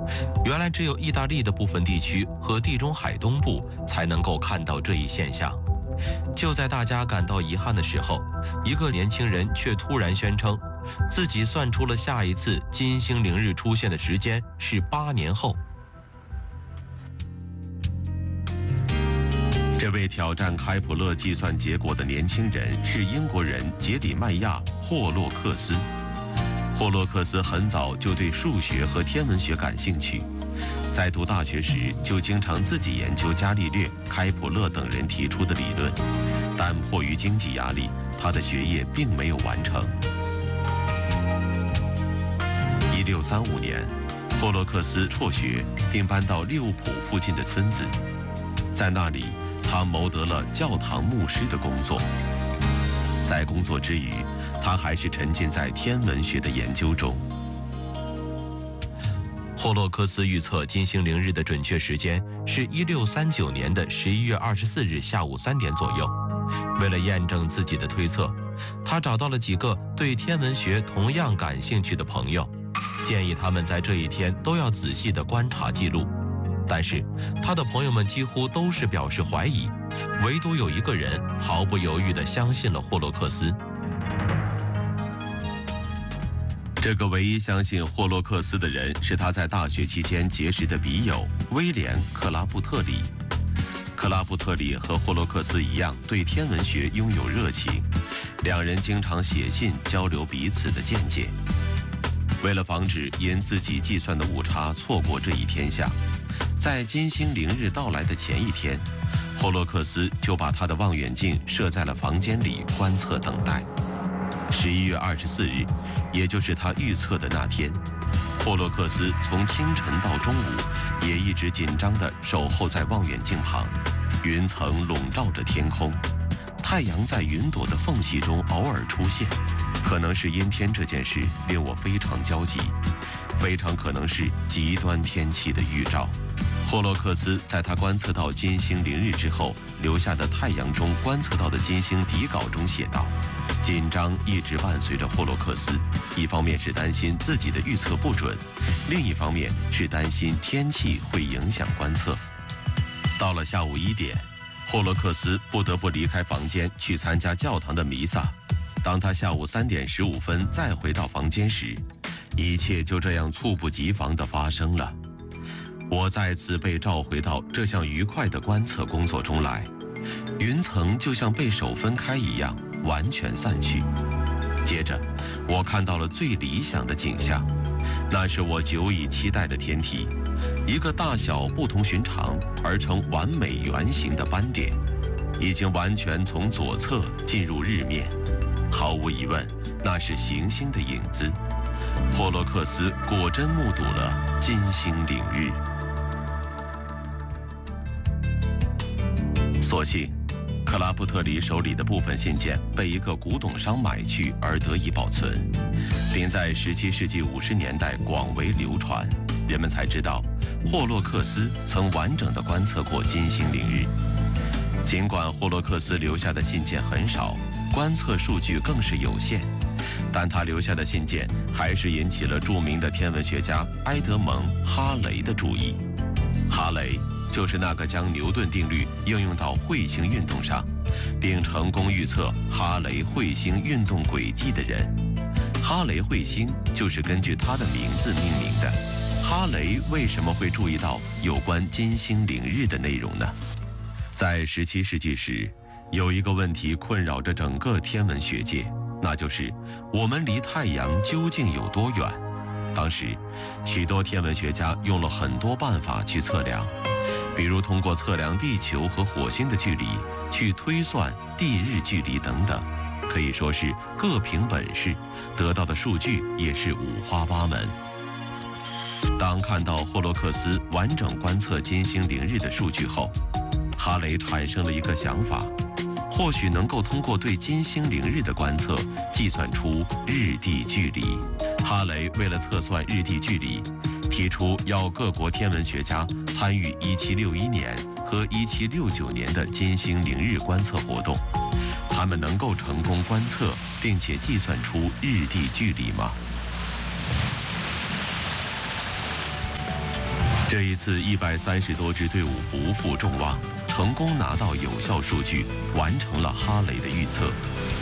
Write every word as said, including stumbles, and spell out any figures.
原来只有意大利的部分地区和地中海东部才能够看到这一现象。就在大家感到遗憾的时候，一个年轻人却突然宣称，自己算出了下一次金星凌日出现的时间是八年后。 这位挑战开普勒计算结果的年轻人是英国人杰里迈亚·霍洛克斯。霍洛克斯很早就对数学和天文学感兴趣，在读大学时就经常自己研究伽利略、开普勒等人提出的理论，但迫于经济压力，他的学业并没有完成。一六三五年，霍洛克斯辍学，并搬到利物浦附近的村子，在那里，他谋得了教堂牧师的工作。在工作之余，他还是沉浸在天文学的研究中。 霍洛克斯预测金星凌日的准确时间是一六三九年的十一月二十四日下午三点左右。为了验证自己的推测，他找到了几个对天文学同样感兴趣的朋友，建议他们在这一天都要仔细地观察记录。但是他的朋友们几乎都是表示怀疑，唯独有一个人毫不犹豫地相信了霍洛克斯。 这个唯一相信霍洛克斯的人是他在大学期间结识的笔友威廉·克拉布特里。克拉布特里和霍洛克斯一样对天文学拥有热情，两人经常写信交流彼此的见解。为了防止因自己计算的误差错过这一天下，在金星凌日到来的前一天，霍洛克斯就把他的望远镜设在了房间里观测等待。十一月二十四日，也就是他预测的那天，霍洛克斯从清晨到中午也一直紧张地守候在望远镜旁。云层笼罩着天空，太阳在云朵的缝隙中偶尔出现。可能是阴天这件事令我非常焦急，非常可能是极端天气的预兆。霍洛克斯在他观测到金星凌日之后留下的太阳中观测到的金星底稿中写道：紧张一直伴随着霍洛克斯，一方面是担心自己的预测不准，另一方面是担心天气会影响观测。到了下午一点，霍洛克斯不得不离开房间去参加教堂的弥撒。当他下午三点十五分再回到房间时，一切就这样猝不及防地发生了。我再次被召回到这项愉快的观测工作中来，云层就像被手分开一样完全散去。接着，我看到了最理想的景象，那是我久已期待的天体，一个大小不同寻常而成完美圆形的斑点，已经完全从左侧进入日面。毫无疑问，那是行星的影子。霍洛克斯果真目睹了金星凌日。所幸，克拉布特里手里的部分信件被一个古董商买去而得以保存，并在十七世纪五十年代广为流传。人们才知道，霍洛克斯曾完整地观测过金星凌日。尽管霍洛克斯留下的信件很少，观测数据更是有限，但他留下的信件还是引起了著名的天文学家埃德蒙·哈雷的注意。哈雷就是那个将牛顿定律应用到彗星运动上，并成功预测哈雷彗星运动轨迹的人。哈雷彗星就是根据他的名字命名的。哈雷为什么会注意到有关金星凌日的内容呢？在十七世纪时，有一个问题困扰着整个天文学界，那就是我们离太阳究竟有多远？当时，许多天文学家用了很多办法去测量，比如通过测量地球和火星的距离，去推算地日距离等等，可以说是各凭本事，得到的数据也是五花八门。当看到霍洛克斯完整观测金星凌日的数据后，哈雷产生了一个想法，或许能够通过对金星凌日的观测计算出日地距离。哈雷为了测算日地距离，提出要各国天文学家参与一七六一年和一七六九年的金星凌日观测活动。他们能够成功观测并且计算出日地距离吗？ 这一次，一百三十多支队伍不负众望，成功拿到有效数据，完成了哈雷的预测。